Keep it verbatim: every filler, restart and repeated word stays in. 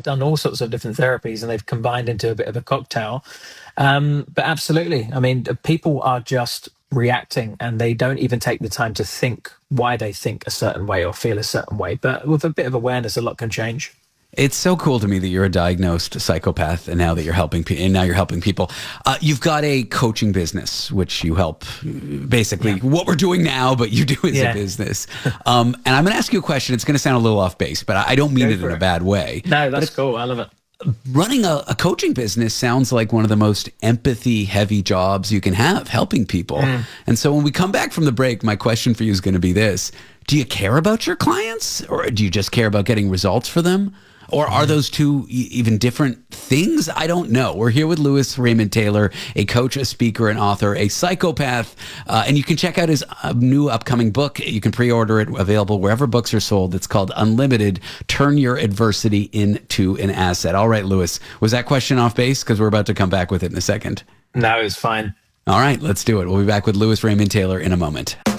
done all sorts of different therapies, and they've combined into a bit of a cocktail. Um, but absolutely, I mean, people are just reacting, and they don't even take the time to think why they think a certain way or feel a certain way. But with a bit of awareness, a lot can change. It's so cool to me that you're a diagnosed psychopath, and now that you're helping, pe- and now you're helping people. Uh, you've got a coaching business, which you help, basically yeah. what we're doing now, but you do as yeah. a business. Um, and I'm going to ask you a question. It's going to sound a little off base, but I don't mean Go it in it. a bad way. No, that's cool. I love it. Running a, a coaching business sounds like one of the most empathy-heavy jobs you can have, helping people. Mm. And so when we come back from the break, my question for you is going to be this: do you care about your clients, or do you just care about getting results for them? Or are those two e- even different things? I don't know. We're here with Louis Raymond Taylor, a coach, a speaker, an author, a psychopath. Uh, and you can check out his uh, new upcoming book. You can pre-order it, available wherever books are sold. It's called Unlimited: Turn Your Adversity into an Asset. All right, Louis, was that question off base? Because we're about to come back with it in a second. No, it's fine. All right, let's do it. We'll be back with Louis Raymond Taylor in a moment.